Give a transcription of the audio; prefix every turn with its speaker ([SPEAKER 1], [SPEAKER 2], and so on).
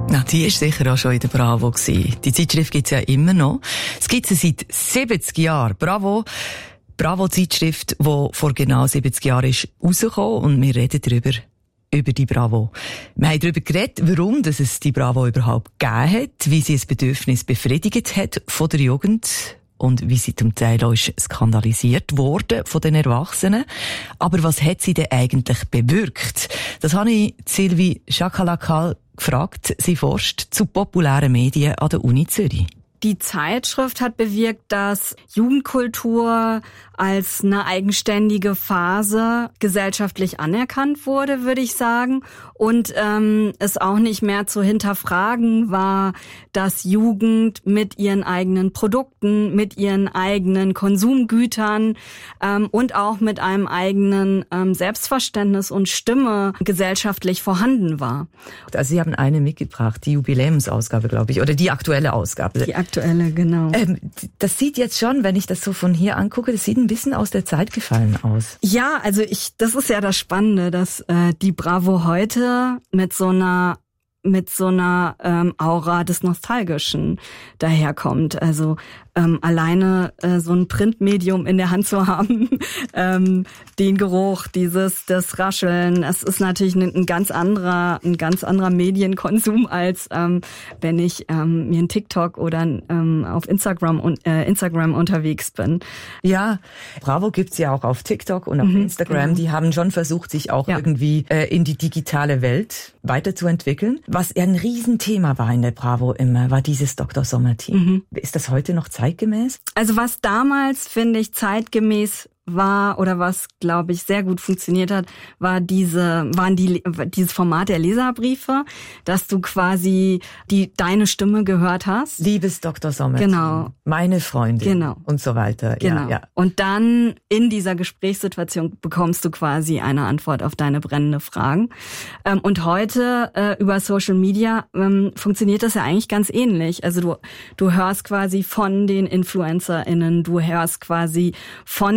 [SPEAKER 1] Na, die war sicher auch schon in der Bravo gewesen. Die Zeitschrift gibt's ja immer noch. Es gibt sie seit 70 Jahren. Bravo-Zeitschrift, die vor genau 70 Jahren ist rausgekommen, und wir reden darüber, über die Bravo. Wir haben darüber geredet, warum dass es die Bravo überhaupt gegeben hat, wie sie das Bedürfnis befriedigt hat von der Jugend und wie sie zum Teil auch skandalisiert wurde von den Erwachsenen. Aber was hat sie denn eigentlich bewirkt? Das habe ich Sylvie Chakalakal gefragt. Sie forscht zu populären Medien an der Uni Zürich.
[SPEAKER 2] Die Zeitschrift hat bewirkt, dass Jugendkultur als eine eigenständige Phase gesellschaftlich anerkannt wurde, würde ich sagen. Und es auch nicht mehr zu hinterfragen war, dass Jugend mit ihren eigenen Produkten, mit ihren eigenen Konsumgütern und auch mit einem eigenen Selbstverständnis und Stimme gesellschaftlich vorhanden war.
[SPEAKER 1] Also Sie haben eine mitgebracht, die Jubiläumsausgabe, glaube ich, oder die aktuelle Ausgabe.
[SPEAKER 2] Die aktuelle, genau.
[SPEAKER 1] Das sieht jetzt schon, wenn ich das so von hier angucke, das sieht ein bisschen aus der Zeit gefallen aus.
[SPEAKER 2] Ja, also das ist ja das Spannende, dass die Bravo heute mit so einer Aura des Nostalgischen daherkommt. Also alleine so ein Printmedium in der Hand zu haben, den Geruch, das Rascheln, es ist natürlich ein ganz anderer Medienkonsum, als wenn ich mir ein TikTok oder auf Instagram unterwegs bin.
[SPEAKER 1] Ja, Bravo gibt's ja auch auf TikTok und auf Instagram. Genau. Die haben schon versucht, sich auch irgendwie in die digitale Welt weiterzuentwickeln. Was ja ein Riesenthema war in der Bravo immer, war dieses Dr. Sommer-Team. Ist das heute noch zeitgemäß?
[SPEAKER 2] Also was damals, finde ich, zeitgemäß war oder was, glaube ich, sehr gut funktioniert hat, dieses Format der Leserbriefe, dass du quasi deine Stimme gehört hast.
[SPEAKER 1] Liebes Dr. Sommer.
[SPEAKER 2] Genau.
[SPEAKER 1] Meine Freundin.
[SPEAKER 2] Genau.
[SPEAKER 1] Und so weiter.
[SPEAKER 2] Genau. Ja. Und dann in dieser Gesprächssituation bekommst du quasi eine Antwort auf deine brennende Fragen. Und heute über Social Media funktioniert das ja eigentlich ganz ähnlich. Also du hörst quasi von den InfluencerInnen, du hörst quasi von